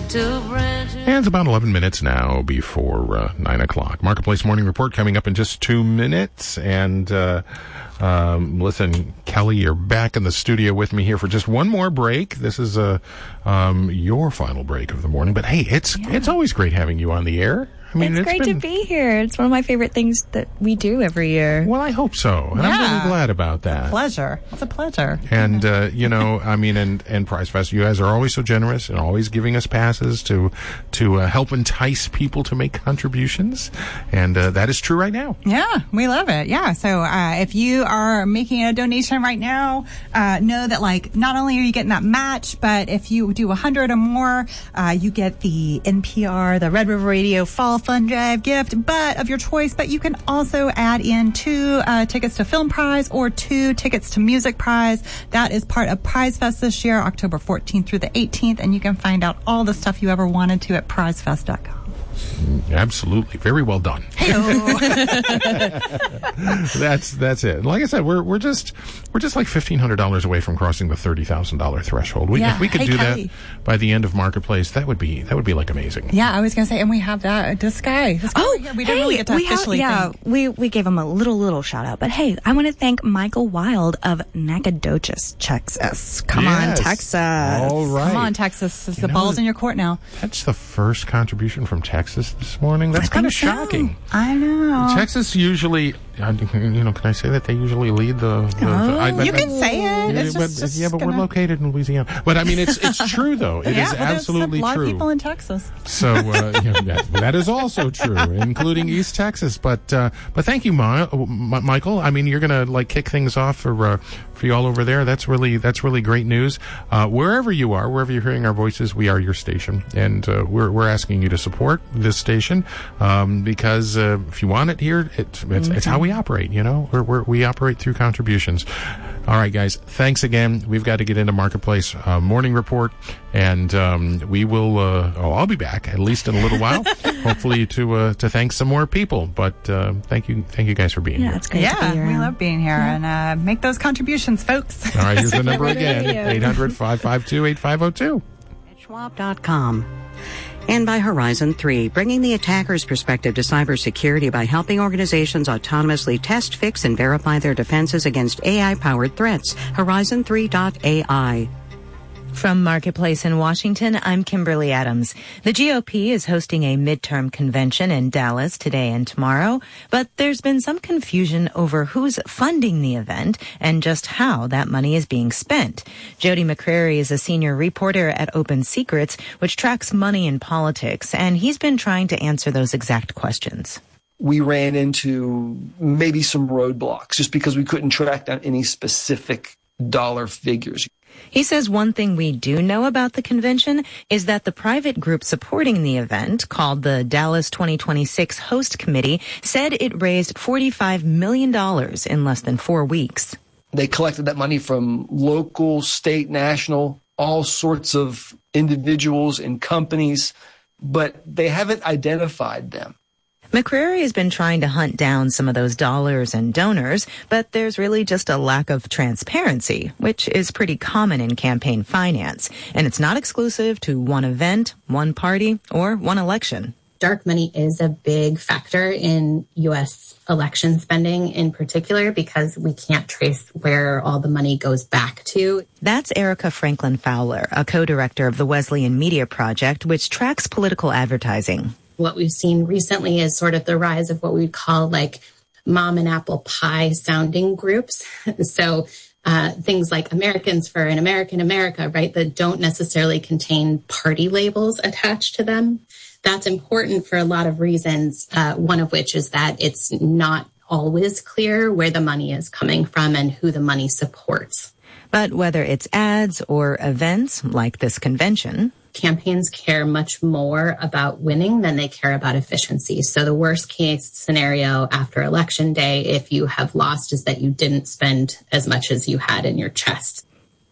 And it's about 11 minutes now before 9 o'clock. Marketplace Morning Report coming up in just 2 minutes. And listen, Kelly, you're back in the studio with me here for just one more break. This is your final break of the morning. But hey, it's always great having you on the air. I mean, it's great to be here. It's one of my favorite things that we do every year. Well, I hope so. And I'm really glad about that. It's a pleasure. And, I mean, and Prize Fest, you guys are always so generous and always giving us passes to help entice people to make contributions. And that is true right now. Yeah, we love it. Yeah. So if you are making a donation right now, know that, like, not only are you getting that match, but if you do 100 or more, you get the NPR, the Red River Radio Fall Fund Drive gift, but of your choice. But you can also add in 2 tickets to Film Prize or 2 tickets to Music Prize. That is part of Prize Fest this year, October 14th through the 18th, and you can find out all the stuff you ever wanted to at prizefest.com. Absolutely, very well done. That's it. Like I said, we're just like $1,500 away from crossing the $30,000 threshold. If we could do that by the end of Marketplace, that would be like amazing. Yeah, I was going to say, and we have that. This guy. We didn't really get to officially. We gave him a little shout out. But hey, I want to thank Michael Wild of Nacogdoches, Texas. Come on, Texas. All right. Come on, Texas. The ball's in your court now. That's the first contribution from Texas this morning. That's kind of shocking. I know. Texas usually, can I say that they usually lead the you can say it. But we're located in Louisiana. But I mean, it's true though. It is absolutely true. There's a lot of people in Texas. So that is also true, including East Texas. But thank you, Michael. I mean, you're gonna kick things off for you all over there. That's really great news. Wherever you are, wherever you're hearing our voices, we are your station, and we're asking you to support this station because if you want it here, it's how we operate. We operate through contributions. All right, guys, thanks again. We've got to get into Marketplace Morning Report, and we will. I'll be back at least in a little while, hopefully to thank some more people. But thank you guys for being here. It's great to be here. We love being here, and make those contributions, folks. All right, here's the number again: 800-552-8502. Schwab.com. And by Horizon 3, bringing the attacker's perspective to cybersecurity by helping organizations autonomously test, fix, and verify their defenses against AI-powered threats. Horizon3.ai. From Marketplace in Washington, I'm Kimberly Adams. The GOP is hosting a midterm convention in Dallas today and tomorrow, but there's been some confusion over who's funding the event and just how that money is being spent. Jody McCrary is a senior reporter at Open Secrets, which tracks money in politics, and he's been trying to answer those exact questions. We ran into maybe some roadblocks just because we couldn't track down any specific dollar figures. He says one thing we do know about the convention is that the private group supporting the event, called the Dallas 2026 Host Committee, said it raised $45 million in less than 4 weeks. They collected that money from local, state, national, all sorts of individuals and companies, but they haven't identified them. McCrary has been trying to hunt down some of those dollars and donors, but there's really just a lack of transparency, which is pretty common in campaign finance. And it's not exclusive to one event, one party, or one election. Dark money is a big factor in U.S. election spending in particular because we can't trace where all the money goes back to. That's Erica Franklin Fowler, a co-director of the Wesleyan Media Project, which tracks political advertising. What we've seen recently is sort of the rise of what we would call mom and apple pie sounding groups. So things like Americans for an American America, right, that don't necessarily contain party labels attached to them. That's important for a lot of reasons, one of which is that it's not always clear where the money is coming from and who the money supports. But whether it's ads or events like this convention, campaigns care much more about winning than they care about efficiency. So the worst case scenario after election day, if you have lost, is that you didn't spend as much as you had in your chest.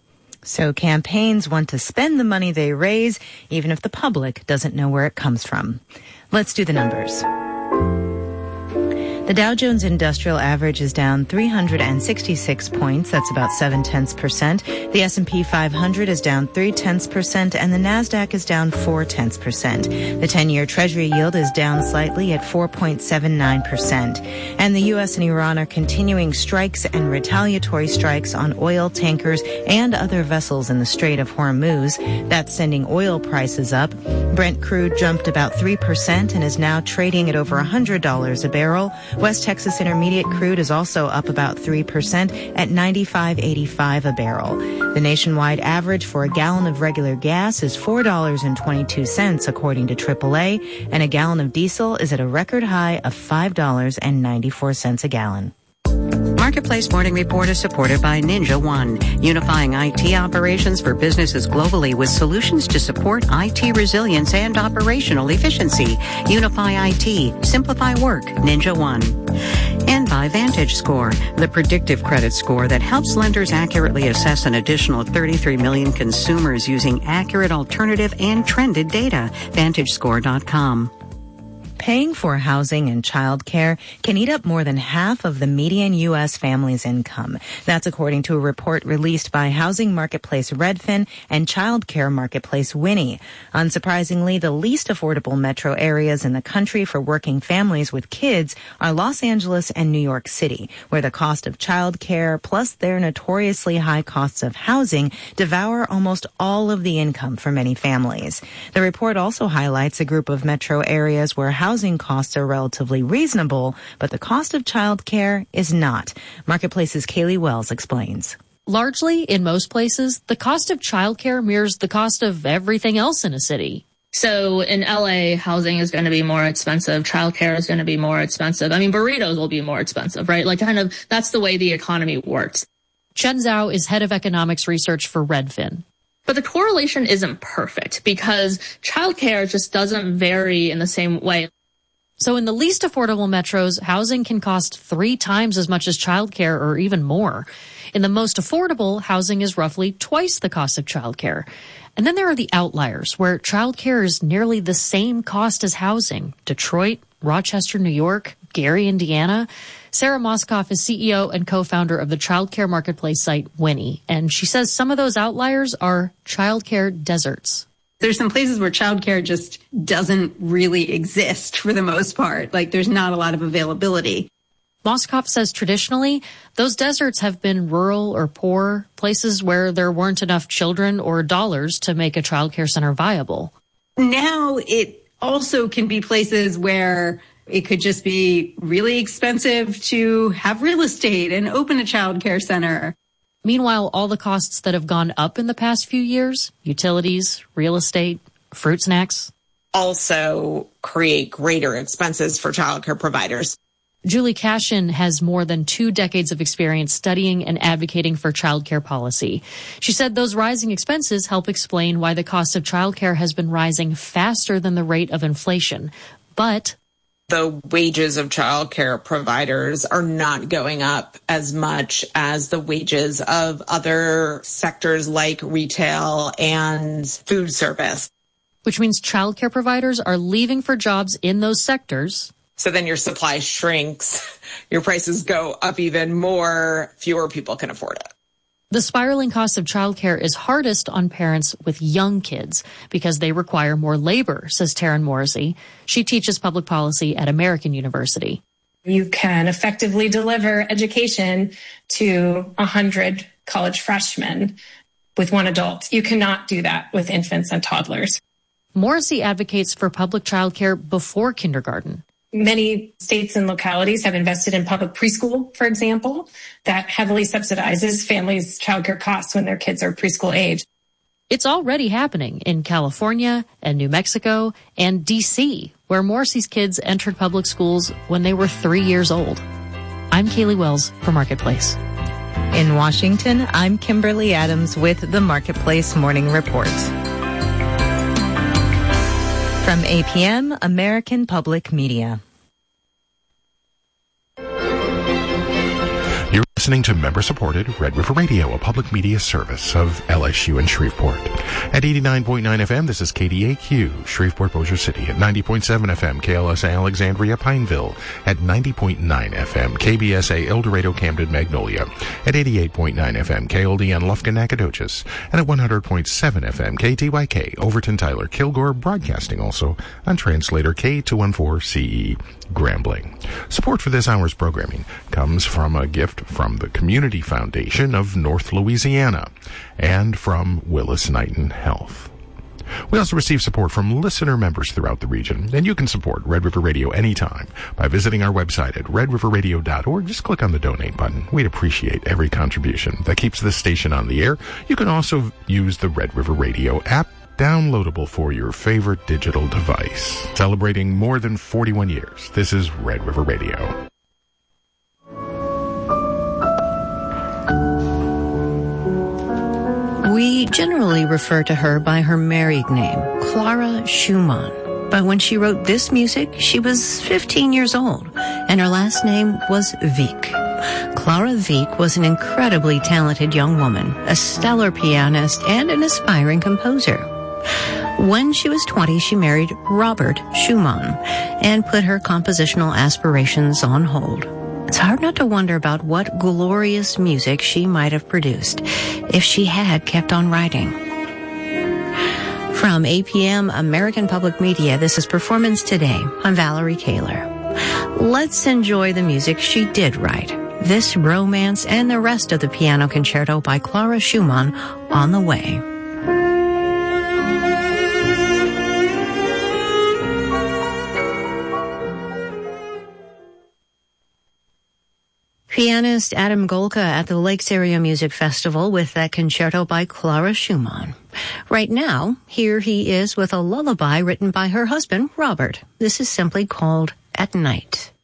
So campaigns want to spend the money they raise, even if the public doesn't know where it comes from. Let's do the numbers. The Dow Jones Industrial Average is down 366 points. That's about 0.7%. The S&P 500 is down 0.3%, and the Nasdaq is down 0.4%. The 10-year Treasury yield is down slightly at 4.79%. And the U.S. and Iran are continuing strikes and retaliatory strikes on oil tankers and other vessels in the Strait of Hormuz. That's sending oil prices up. Brent crude jumped about 3% and is now trading at over $100 a barrel. West Texas Intermediate crude is also up about 3% at $95.85 a barrel. The nationwide average for a gallon of regular gas is $4.22, according to AAA, and a gallon of diesel is at a record high of $5.94 a gallon. Marketplace Morning Report is supported by Ninja One, unifying IT operations for businesses globally with solutions to support IT resilience and operational efficiency. Unify IT, simplify work, Ninja One. And by VantageScore, the predictive credit score that helps lenders accurately assess an additional 33 million consumers using accurate alternative and trended data. VantageScore.com. Paying for housing and childcare can eat up more than half of the median U.S. family's income. That's according to a report released by housing marketplace Redfin and childcare marketplace Winnie. Unsurprisingly, the least affordable metro areas in the country for working families with kids are Los Angeles and New York City, where the cost of childcare plus their notoriously high costs of housing devour almost all of the income for many families. The report also highlights a group of metro areas where housing costs are relatively reasonable, but the cost of childcare is not. Marketplace's Kaylee Wells explains. Largely, in most places, the cost of childcare mirrors the cost of everything else in a city. So in LA, housing is going to be more expensive. Childcare is going to be more expensive. I mean, burritos will be more expensive, right? Like that's the way the economy works. Chen Zhao is head of economics research for Redfin. But the correlation isn't perfect because childcare just doesn't vary in the same way. So in the least affordable metros, housing can cost 3 times as much as childcare or even more. In the most affordable, housing is roughly twice the cost of childcare. And then there are the outliers where childcare is nearly the same cost as housing. Detroit, Rochester, New York, Gary, Indiana. Sarah Moskoff is CEO and co-founder of the childcare marketplace site Winnie. And she says some of those outliers are childcare deserts. There's some places where childcare just doesn't really exist for the most part. Like there's not a lot of availability. Moskoff says traditionally, those deserts have been rural or poor, places where there weren't enough children or dollars to make a childcare center viable. Now it also can be places where it could just be really expensive to have real estate and open a childcare center. Meanwhile, all the costs that have gone up in the past few years, utilities, real estate, fruit snacks, also create greater expenses for childcare providers. Julie Cashin has more than 2 decades of experience studying and advocating for childcare policy. She said those rising expenses help explain why the cost of childcare has been rising faster than the rate of inflation. But the wages of childcare providers are not going up as much as the wages of other sectors like retail and food service. Which means childcare providers are leaving for jobs in those sectors. So then your supply shrinks, your prices go up even more, fewer people can afford it. The spiraling cost of childcare is hardest on parents with young kids because they require more labor, says Taryn Morrissey. She teaches public policy at American University. You can effectively deliver education to 100 college freshmen with one adult. You cannot do that with infants and toddlers. Morrissey advocates for public childcare before kindergarten. Many states and localities have invested in public preschool, for example, that heavily subsidizes families' childcare costs when their kids are preschool age. It's already happening in California and New Mexico and D.C., where Morrissey's kids entered public schools when they were 3 years old. I'm Kaylee Wells for Marketplace. In Washington, I'm Kimberly Adams with the Marketplace Morning Report. From APM, American Public Media. You're listening to member-supported Red River Radio, a public media service of LSU in Shreveport. At 89.9 FM, this is KDAQ, Shreveport, Bossier City. At 90.7 FM, KLSA Alexandria, Pineville. At 90.9 FM, KBSA El Dorado, Camden, Magnolia. At 88.9 FM, KLDN Lufkin, Nacogdoches. And at 100.7 FM, KTYK, Overton, Tyler, Kilgore, broadcasting also on translator K214CE, Grambling. Support for this hour's programming comes from a gift from the Community Foundation of North Louisiana and from Willis Knighton Health. We also receive support from listener members throughout the region, and you can support Red River Radio anytime by visiting our website at redriverradio.org. Just click on the donate button. We'd appreciate every contribution that keeps this station on the air. You can also use the Red River Radio app, downloadable for your favorite digital device. Celebrating more than 41 years, this is Red River Radio. We generally refer to her by her married name, Clara Schumann. But when she wrote this music, she was 15 years old, and her last name was Wieck. Clara Wieck was an incredibly talented young woman, a stellar pianist, and an aspiring composer. When she was 20, she married Robert Schumann and put her compositional aspirations on hold. It's hard not to wonder about what glorious music she might have produced if she had kept on writing. From APM American Public Media, this is Performance Today. I'm Valerie Kaler. Let's enjoy the music she did write. This Romance and the rest of the Piano Concerto by Clara Schumann on the way. Pianist Adam Golka at the Lakes Area Music Festival with that concerto by Clara Schumann. Right now, here he is with a lullaby written by her husband, Robert. This is simply called At Night.